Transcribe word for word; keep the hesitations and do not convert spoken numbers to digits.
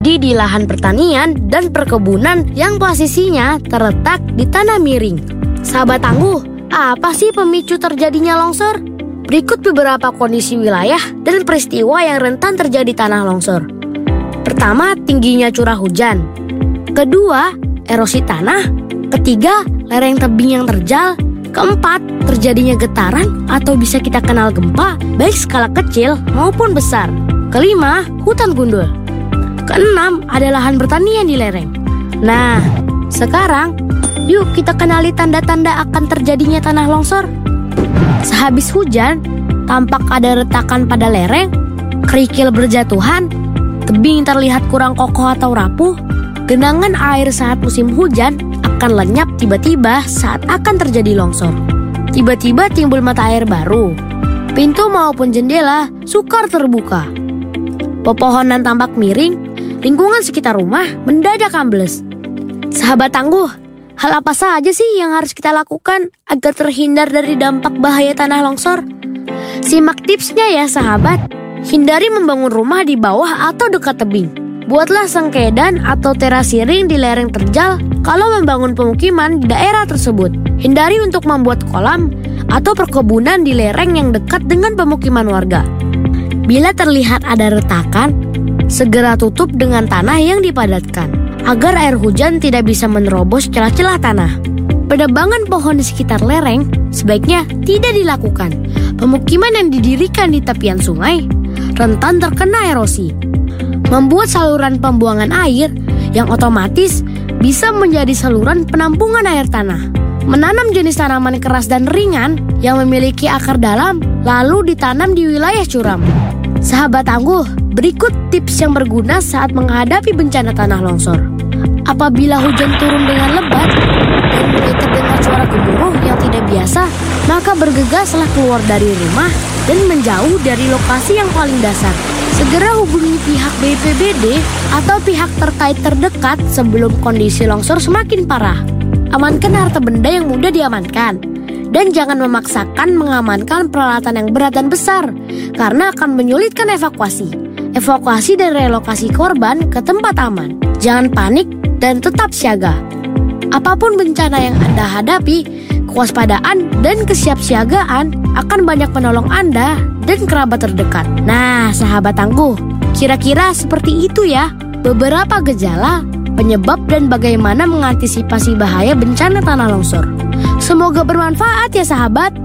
terjadi di lahan pertanian dan perkebunan yang posisinya terletak di tanah miring. Sahabat tangguh, apa sih pemicu terjadinya longsor? Berikut beberapa kondisi wilayah dan peristiwa yang rentan terjadi tanah longsor. Pertama, tingginya curah hujan. Kedua, erosi tanah. Ketiga, lereng tebing yang terjal. Keempat, terjadinya getaran atau bisa kita kenal gempa, baik skala kecil maupun besar. Kelima, hutan gundul. Keenam, ada lahan pertanian di lereng. Nah, sekarang yuk kita kenali tanda-tanda akan terjadinya tanah longsor. Sehabis hujan, tampak ada retakan pada lereng, kerikil berjatuhan, tebing terlihat kurang kokoh atau rapuh, genangan air saat musim hujan akan lenyap tiba-tiba saat akan terjadi longsor. Tiba-tiba timbul mata air baru, pintu maupun jendela sukar terbuka. Pepohonan tampak miring, lingkungan sekitar rumah mendadak ambles. Sahabat tangguh, hal apa saja sih yang harus kita lakukan agar terhindar dari dampak bahaya tanah longsor? Simak tipsnya ya sahabat. Hindari membangun rumah di bawah atau dekat tebing. Buatlah sengkedan atau terasiring di lereng terjal kalau membangun pemukiman di daerah tersebut. Hindari untuk membuat kolam atau perkebunan di lereng yang dekat dengan pemukiman warga. Bila terlihat ada retakan, segera tutup dengan tanah yang dipadatkan, agar air hujan tidak bisa menerobos celah-celah tanah. Penebangan pohon di sekitar lereng sebaiknya tidak dilakukan. Pemukiman yang didirikan di tepian sungai rentan terkena erosi. Membuat saluran pembuangan air yang otomatis bisa menjadi saluran penampungan air tanah. Menanam jenis tanaman keras dan ringan yang memiliki akar dalam lalu ditanam di wilayah curam. Sahabat tangguh, berikut tips yang berguna saat menghadapi bencana tanah longsor. Apabila hujan turun dengan lebat dan mulai terdengar suara gemuruh yang tidak biasa, maka bergegaslah keluar dari rumah dan menjauh dari lokasi yang paling dasar. Segera hubungi pihak B P B D atau pihak terkait terdekat sebelum kondisi longsor semakin parah. Amankan harta benda yang mudah diamankan. Dan jangan memaksakan mengamankan peralatan yang berat dan besar, karena akan menyulitkan evakuasi. Evakuasi dan relokasi korban ke tempat aman. Jangan panik dan tetap siaga. Apapun bencana yang Anda hadapi, kewaspadaan dan kesiapsiagaan akan banyak menolong Anda dan kerabat terdekat. Nah, sahabat tangguh, kira-kira seperti itu ya beberapa gejala, penyebab dan bagaimana mengantisipasi bahaya bencana tanah longsor. Semoga bermanfaat ya sahabat.